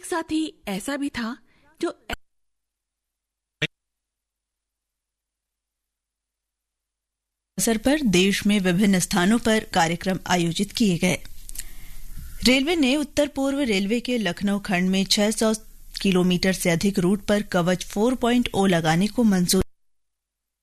साथ ही ऐसा भी था जो अवसर पर देश में विभिन्न स्थानों पर कार्यक्रम आयोजित किए गए। रेलवे ने उत्तर पूर्व रेलवे के लखनऊ खंड में 600 किलोमीटर से अधिक रूट पर कवच 4.0 लगाने को मंजूरी